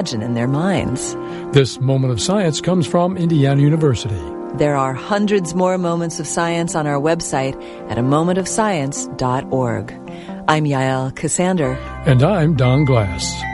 imagine in their minds. This Moment of Science comes from Indiana University. There are hundreds more moments of science on our website at amomentofscience.org. I'm Yael Cassander. And I'm Don Glass.